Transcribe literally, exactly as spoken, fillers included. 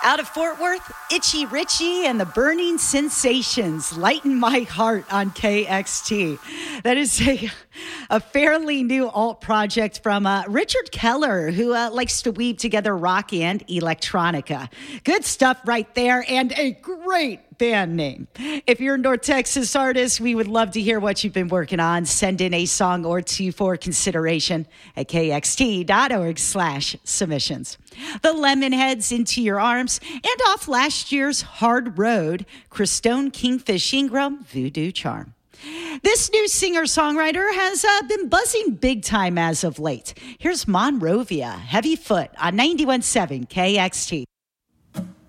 Out of Fort Worth, Itchy Richie and the Burning Sensations lighten my heart on K X T. That is a, a fairly new alt project from uh, Richard Keller, who uh, likes to weave together rock and electronica. Good stuff right there, and a great band name. If you're a North Texas artist, we would love to hear what you've been working on. Send in a song or two for consideration at kxt.org slash submissions. The Lemonheads, Into Your Arms, and off last year's Hard Road, Christone Kingfish Ingram, Voodoo Charm. This new singer-songwriter has uh, been buzzing big time as of late. Here's Monrovia, Heavy Foot on ninety-one point seven K X T.